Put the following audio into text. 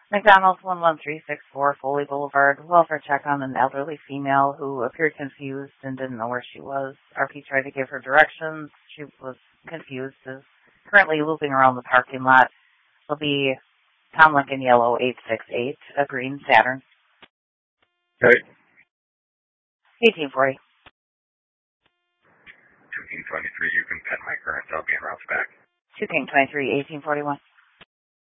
McDonald's 11364 Foley Boulevard. Welfare check on an elderly female who appeared confused and didn't know where she was. RP tried to give her directions. She was confused. Is currently looping around the parking lot. Will be Tom Lincoln Yellow 868, a green Saturn. Okay. 1840. 223, you can pet my current. I'll be in routes back. 2 King 23, 1841.